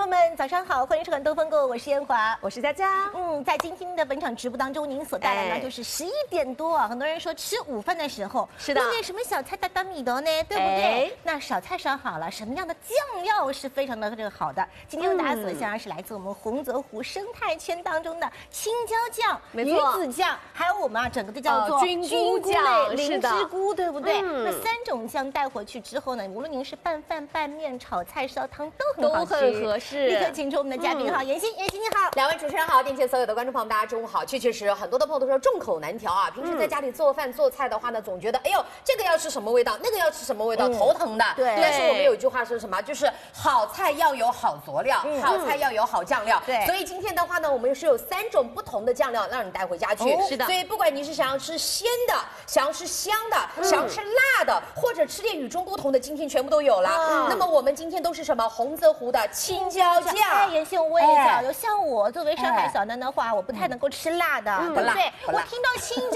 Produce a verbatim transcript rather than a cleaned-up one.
朋友们，早上好，欢迎收看《东风购》，我是燕华， 我是佳佳。 嗯，在今天的本场直播当中，您所带来的就是十一点多啊，很多人说吃午饭的时候， 是的， 弄点什么小菜打打米的呢，对不对？ 哎、 那小菜烧好了，什么样的酱料是非常的这个好的？今天为大家所向是来自我们洪泽湖生态圈当中的青椒酱、鱼子酱，还有我们啊整个的叫做菌菇酱、 灵芝菇，对不对？ 嗯、 那三种酱带回去之后呢，无论您是拌饭、拌面、炒菜、烧汤，都很好吃， 都很合适。 立刻请出我们的嘉宾哈，妍希，妍希你好， 两位主持人好，电前所有的观众朋友们，大家中午好。确确实，很多的朋友都说众口难调啊。平时在家里做饭做菜的话呢，总觉得哎呦，这个要吃什么味道，那个要吃什么味道，头疼的。 对。 但是我们有一句话是什么？就是好菜要有好佐料，好菜要有好酱料。 对。 所以今天的话呢，我们是有三种不同的酱料让你带回家去。 是的。 所以不管你是想要吃鲜的，想要吃香的，想要吃辣的，或者吃点与众不同的，今天全部都有了。那么我们今天都是什么？洪泽湖的青椒酱。 哎，妍希，我问一下，像我作为上海小男的话，我不太能够吃辣的，对不对？我听到青椒